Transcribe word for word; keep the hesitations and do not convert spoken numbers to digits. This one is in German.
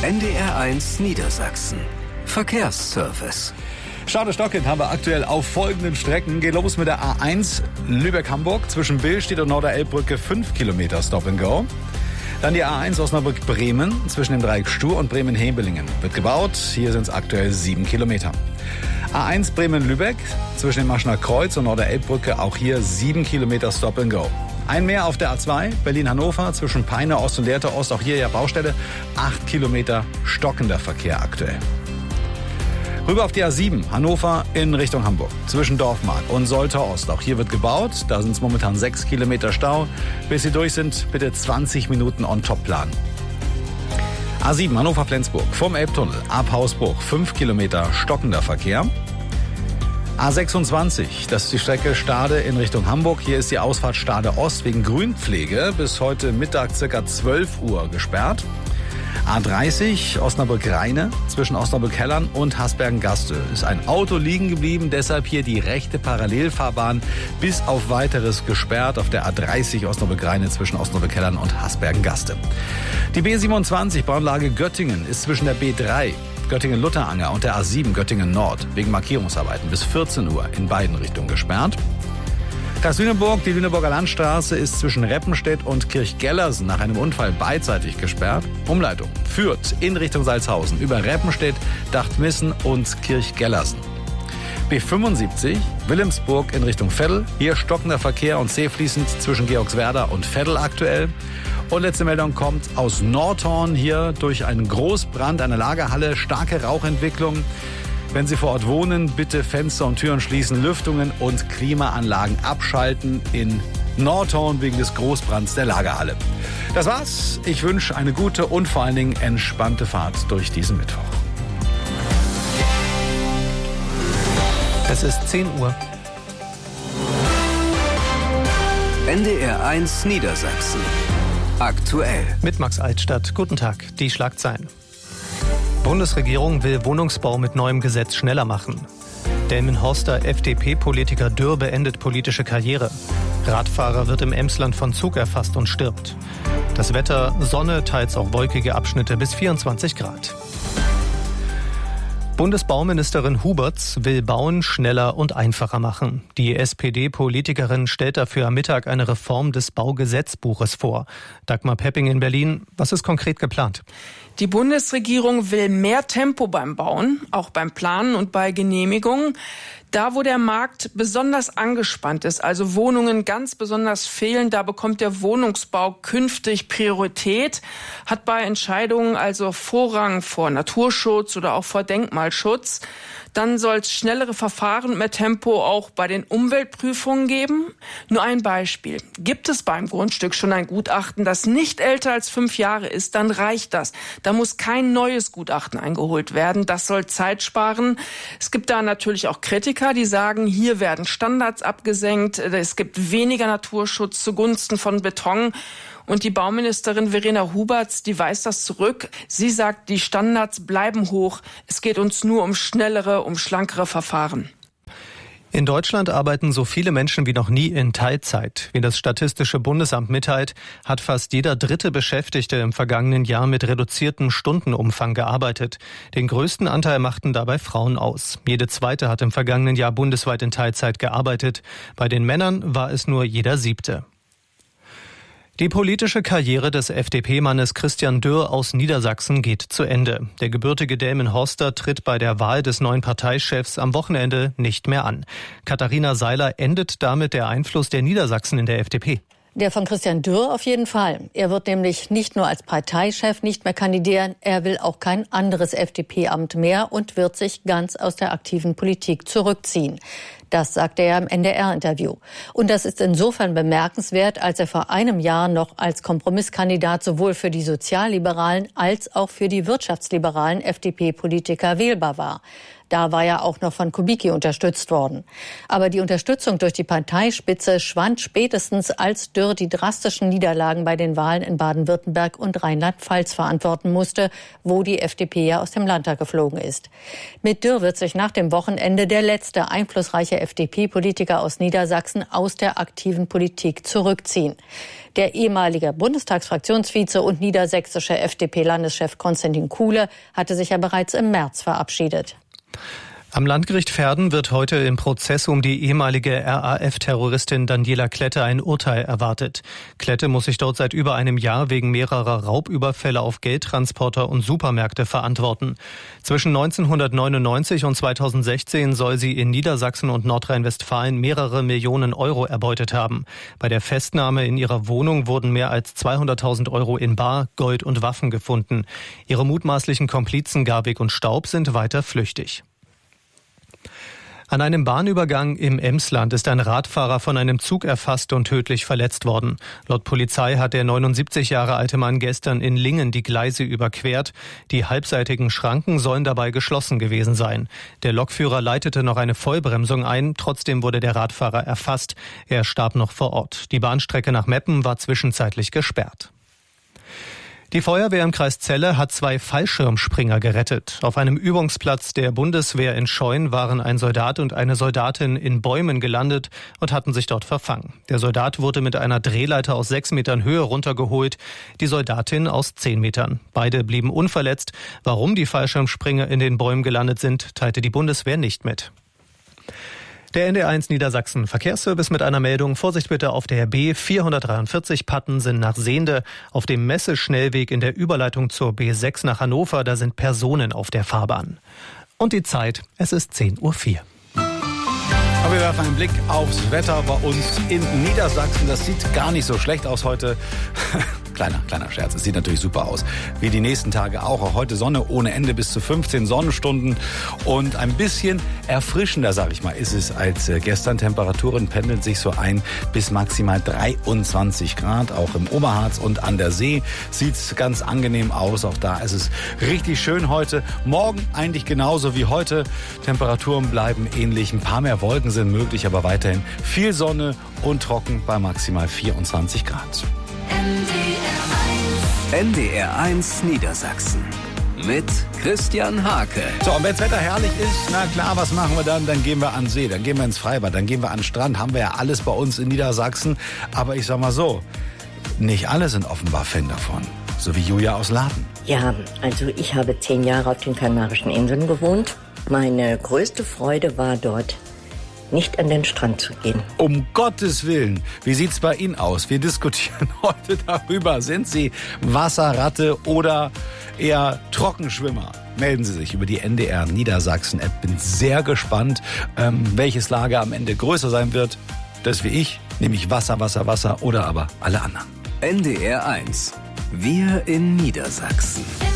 N D R eins Niedersachsen. Verkehrsservice. Stade-Stockend haben wir aktuell auf folgenden Strecken. Geht los mit der A eins Lübeck-Hamburg. Zwischen Billstedt und Norderelbbrücke fünf Kilometer Stop and Go. Dann die A eins Osnabrück-Bremen zwischen dem Dreieck Stur und Bremen-Hebelingen. Wird gebaut. Hier sind es aktuell sieben Kilometer. A eins Bremen-Lübeck zwischen dem Maschner Kreuz und Norderelbbrücke. Auch hier sieben Kilometer Stop and Go. Ein mehr auf der A zwei, Berlin-Hannover, zwischen Peine Ost und Lehrte Ost, auch hier ja Baustelle, acht Kilometer stockender Verkehr aktuell. Rüber auf die A sieben, Hannover in Richtung Hamburg, zwischen Dorfmark und Soltau Ost. Auch hier wird gebaut, da sind es momentan sechs Kilometer Stau. Bis sie durch sind, bitte zwanzig Minuten on top planen. A sieben, Hannover-Flensburg, vom Elbtunnel ab Hausbruch, fünf Kilometer stockender Verkehr. A sechsundzwanzig, das ist die Strecke Stade in Richtung Hamburg. Hier ist die Ausfahrt Stade Ost wegen Grünpflege bis heute Mittag ca. zwölf Uhr gesperrt. A dreißig, Osnabrück-Rheine, zwischen Osnabrück-Hellern und Hasbergen-Gaste. Ist ein Auto liegen geblieben, deshalb hier die rechte Parallelfahrbahn bis auf Weiteres gesperrt auf der A dreißig Osnabrück-Rheine zwischen Osnabrück-Hellern und Hasbergen-Gaste. Die B siebenundzwanzig, Bahnlage Göttingen, ist zwischen der B drei Göttingen-Lutteranger und der A sieben Göttingen-Nord wegen Markierungsarbeiten bis vierzehn Uhr in beiden Richtungen gesperrt. Kreis Lüneburg, die Lüneburger Landstraße ist zwischen Reppenstedt und Kirchgellersen nach einem Unfall beidseitig gesperrt. Umleitung führt in Richtung Salzhausen über Reppenstedt, Dachtmissen und Kirchgellersen. B fünfundsiebzig, Wilhelmsburg in Richtung Veddel. Hier stockender Verkehr und zähfließend zwischen Georgswerda und Veddel aktuell. Und letzte Meldung kommt aus Nordhorn, hier durch einen Großbrand einer Lagerhalle, starke Rauchentwicklung. Wenn Sie vor Ort wohnen, bitte Fenster und Türen schließen, Lüftungen und Klimaanlagen abschalten in Nordhorn wegen des Großbrands der Lagerhalle. Das war's. Ich wünsche eine gute und vor allen Dingen entspannte Fahrt durch diesen Mittwoch. Es ist zehn Uhr. N D R eins Niedersachsen. Aktuell. Mit Max Altstadt. Guten Tag. Die Schlagzeilen. Bundesregierung will Wohnungsbau mit neuem Gesetz schneller machen. Delmenhorster F D P-Politiker Dürr beendet politische Karriere. Radfahrer wird im Emsland von Zug erfasst und stirbt. Das Wetter, Sonne, teils auch wolkige Abschnitte bis vierundzwanzig Grad. Bundesbauministerin Huberts will Bauen schneller und einfacher machen. Die S P D-Politikerin stellt dafür am Mittag eine Reform des Baugesetzbuches vor. Dagmar Pepping in Berlin. Was ist konkret geplant? Die Bundesregierung will mehr Tempo beim Bauen, auch beim Planen und bei Genehmigungen. Da, wo der Markt besonders angespannt ist, also Wohnungen ganz besonders fehlen, da bekommt der Wohnungsbau künftig Priorität, hat bei Entscheidungen also Vorrang vor Naturschutz oder auch vor Denkmalschutz. Dann soll es schnellere Verfahren und mehr Tempo auch bei den Umweltprüfungen geben. Nur ein Beispiel. Gibt es beim Grundstück schon ein Gutachten, das nicht älter als fünf Jahre ist, dann reicht das. Da muss kein neues Gutachten eingeholt werden. Das soll Zeit sparen. Es gibt da natürlich auch Kritiker, die sagen, hier werden Standards abgesenkt. Es gibt weniger Naturschutz zugunsten von Beton. Und die Bauministerin Verena Huberts, die weist das zurück. Sie sagt, die Standards bleiben hoch. Es geht uns nur um schnellere, um schlankere Verfahren. In Deutschland arbeiten so viele Menschen wie noch nie in Teilzeit. Wie das Statistische Bundesamt mitteilt, hat fast jeder dritte Beschäftigte im vergangenen Jahr mit reduziertem Stundenumfang gearbeitet. Den größten Anteil machten dabei Frauen aus. Jede zweite hat im vergangenen Jahr bundesweit in Teilzeit gearbeitet. Bei den Männern war es nur jeder siebte. Die politische Karriere des F D P-Mannes Christian Dürr aus Niedersachsen geht zu Ende. Der gebürtige Delmenhorster tritt bei der Wahl des neuen Parteichefs am Wochenende nicht mehr an. Katharina Seiler, endet damit der Einfluss der Niedersachsen in der F D P? Der von Christian Dürr auf jeden Fall. Er wird nämlich nicht nur als Parteichef nicht mehr kandidieren, er will auch kein anderes F D P-Amt mehr und wird sich ganz aus der aktiven Politik zurückziehen. Das sagte er im N D R-Interview. Und das ist insofern bemerkenswert, als er vor einem Jahr noch als Kompromisskandidat sowohl für die sozialliberalen als auch für die wirtschaftsliberalen F D P-Politiker wählbar war. Da war er auch noch von Kubicki unterstützt worden. Aber die Unterstützung durch die Parteispitze schwand spätestens, als Dürr die drastischen Niederlagen bei den Wahlen in Baden-Württemberg und Rheinland-Pfalz verantworten musste, wo die F D P ja aus dem Landtag geflogen ist. Mit Dürr wird sich nach dem Wochenende der letzte einflussreiche der F D P-Politiker aus Niedersachsen aus der aktiven Politik zurückziehen. Der ehemalige Bundestagsfraktionsvize und niedersächsische F D P-Landeschef Konstantin Kuhle hatte sich ja bereits im März verabschiedet. Am Landgericht Verden wird heute im Prozess um die ehemalige R A F-Terroristin Daniela Klette ein Urteil erwartet. Klette muss sich dort seit über einem Jahr wegen mehrerer Raubüberfälle auf Geldtransporter und Supermärkte verantworten. Zwischen neunzehnhundertneunundneunzig und zweitausendsechzehn soll sie in Niedersachsen und Nordrhein-Westfalen mehrere Millionen Euro erbeutet haben. Bei der Festnahme in ihrer Wohnung wurden mehr als zweihunderttausend Euro in Bar, Gold und Waffen gefunden. Ihre mutmaßlichen Komplizen Garwig und Staub sind weiter flüchtig. An einem Bahnübergang im Emsland ist ein Radfahrer von einem Zug erfasst und tödlich verletzt worden. Laut Polizei hat der neunundsiebzig Jahre alte Mann gestern in Lingen die Gleise überquert. Die halbseitigen Schranken sollen dabei geschlossen gewesen sein. Der Lokführer leitete noch eine Vollbremsung ein, trotzdem wurde der Radfahrer erfasst. Er starb noch vor Ort. Die Bahnstrecke nach Meppen war zwischenzeitlich gesperrt. Die Feuerwehr im Kreis Celle hat zwei Fallschirmspringer gerettet. Auf einem Übungsplatz der Bundeswehr in Scheun waren ein Soldat und eine Soldatin in Bäumen gelandet und hatten sich dort verfangen. Der Soldat wurde mit einer Drehleiter aus sechs Metern Höhe runtergeholt, die Soldatin aus zehn Metern. Beide blieben unverletzt. Warum die Fallschirmspringer in den Bäumen gelandet sind, teilte die Bundeswehr nicht mit. Der N D R eins Niedersachsen Verkehrsservice mit einer Meldung. Vorsicht bitte auf der B vierhundertdreiundvierzig Pattensen nach Sehnde. Auf dem Messeschnellweg in der Überleitung zur B sechs nach Hannover, da sind Personen auf der Fahrbahn. Und die Zeit, es ist zehn Uhr vier. Aber wir werfen einen Blick aufs Wetter bei uns in Niedersachsen. Das sieht gar nicht so schlecht aus heute. Kleiner, kleiner Scherz. Es sieht natürlich super aus. Wie die nächsten Tage auch. Auch heute Sonne ohne Ende bis zu fünfzehn Sonnenstunden. Und ein bisschen erfrischender, sag ich mal, ist es als gestern. Temperaturen pendeln sich so ein bis maximal dreiundzwanzig Grad. Auch im Oberharz und an der See sieht's ganz angenehm aus. Auch da ist es richtig schön heute. Morgen eigentlich genauso wie heute. Temperaturen bleiben ähnlich. Ein paar mehr Wolken sind möglich, aber weiterhin viel Sonne und trocken bei maximal vierundzwanzig Grad. N D R eins Niedersachsen mit Christian Hake. So, und wenn das Wetter herrlich ist, na klar, was machen wir dann? Dann gehen wir an den See, dann gehen wir ins Freibad, dann gehen wir an den Strand. Haben wir ja alles bei uns in Niedersachsen. Aber ich sag mal so, nicht alle sind offenbar Fan davon. So wie Julia aus Laden. Ja, also ich habe zehn Jahre auf den Kanarischen Inseln gewohnt. Meine größte Freude war dort, nicht an den Strand zu gehen. Um Gottes Willen, wie sieht's bei Ihnen aus? Wir diskutieren heute darüber. Sind Sie Wasserratte oder eher Trockenschwimmer? Melden Sie sich über die N D R Niedersachsen-App. Bin sehr gespannt, ähm, welches Lager am Ende größer sein wird. Das wie ich, nämlich Wasser, Wasser, Wasser oder aber alle anderen. N D R eins. Wir in Niedersachsen.